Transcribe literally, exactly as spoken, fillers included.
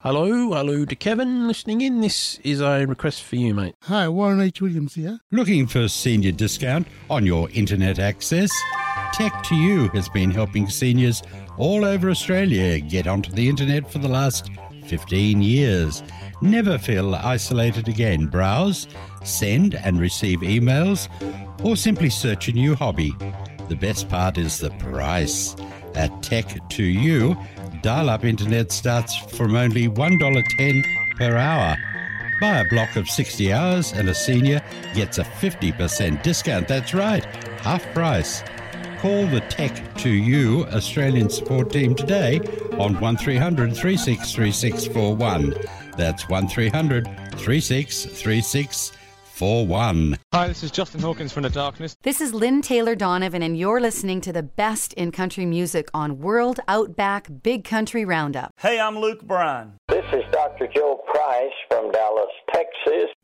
Hello, hello to Kevin listening in. This is a request for you, mate. Hi, Warren H. Williams here. Looking for a senior discount on your internet access? Tech to You has been helping seniors all over Australia get onto the internet for the last fifteen years. Never feel isolated again. Browse, send and receive emails, or simply search a new hobby. The best part is the price. At Tech to You, dial-up internet starts from only one dollar ten per hour. Buy a block of sixty hours and a senior gets a fifty percent discount. That's right, half price. Call the Tech to You Australian support team today on one three hundred, three six three six four one. That's one three hundred, three six three six four one. Hi, this is Justin Hawkins from The Darkness. This is Lynn Taylor Donovan, and you're listening to the best in country music on World Outback Big Country Roundup. Hey, I'm Luke Bryan. This is Doctor Joe Price from Dallas, Texas.